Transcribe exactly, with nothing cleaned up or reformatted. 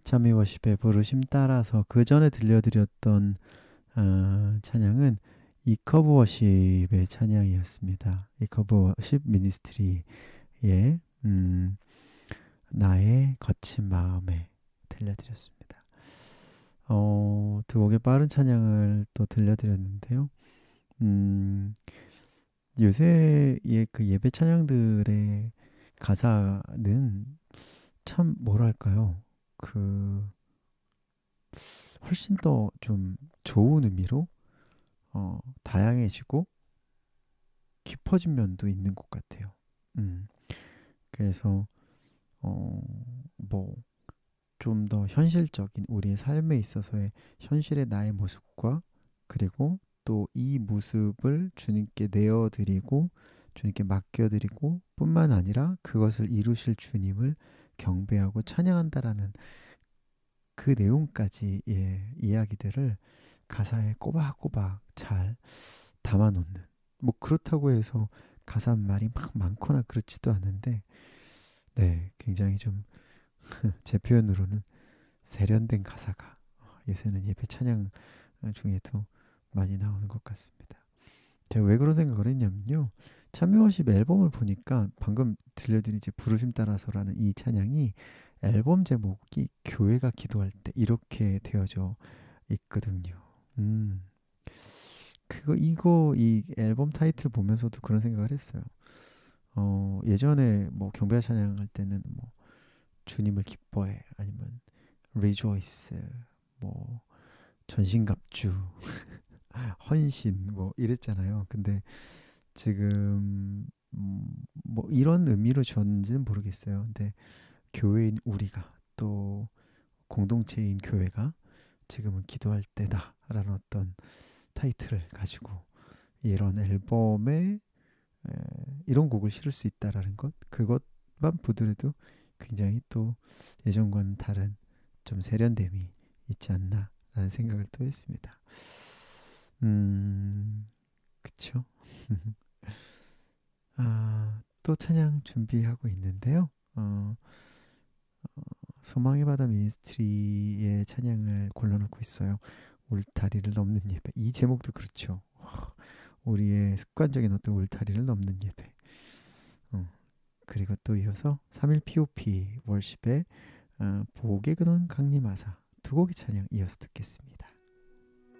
참미 워십의 부르심 따라서 그 전에 들려드렸던 아, 찬양은 이커브 워십의 찬양이었습니다. 이커브 워십 미니스트리의 음, 나의 거친 마음에 들려드렸습니다. 어, 두 곡의 빠른 찬양을 또 들려드렸는데요. 음, 요새의 그 예배 찬양들의 가사는 참 뭐랄까요? 그 훨씬 더 좀 좋은 의미로 어, 다양해지고 깊어진 면도 있는 것 같아요. 음, 그래서 어, 뭐 좀 더 현실적인 우리의 삶에 있어서의 현실의 나의 모습과 그리고 또 이 모습을 주님께 내어드리고 주님께 맡겨드리고 뿐만 아니라 그것을 이루실 주님을 경배하고 찬양한다라는 그 내용까지 예, 이야기들을 가사에 꼬박꼬박 잘 담아놓는 뭐 그렇다고 해서 가사 말이 막 많거나 그렇지도 않은데 네 굉장히 좀 제 표현으로는 세련된 가사가 어, 요새는 예배 찬양 중에도 많이 나오는 것 같습니다. 제가 왜 그런 생각을 했냐면요. 참여워십 앨범을 보니까 방금 들려드린 이제 부르심 따라서라는 이 찬양이 앨범 제목이 교회가 기도할 때 이렇게 되어져 있거든요. 음, 그거 이거 이 앨범 타이틀 보면서도 그런 생각을 했어요. 어, 예전에 뭐 경배 찬양할 때는 뭐 주님을 기뻐해 아니면 rejoice 뭐 전신갑주 헌신 뭐 이랬잖아요. 근데 지금 음, 뭐 이런 의미로 줬는지는 모르겠어요. 근데 교회인 우리가 또 공동체인 교회가 지금은 기도할 때다라는 어떤 타이틀을 가지고 이런 앨범에 에, 이런 곡을 실을 수 있다라는 것 그것만 보더라도 굉장히 또 예전과는 다른 좀 세련됨이 있지 않나라는 생각을 또 했습니다. 음, 그쵸? 아, 또 찬양 준비하고 있는데요. 어, 소망의 바다 미니스트리의 찬양을 골라놓고 있어요. 울타리를 넘는 예배. 이 제목도 그렇죠. 우리의 습관적인 어떤 울타리를 넘는 예배. 어, 그리고 또 이어서 삼일 피오피 월십의 어, 보게 그는 강림하사 두 곡의 찬양 이어서 듣겠습니다.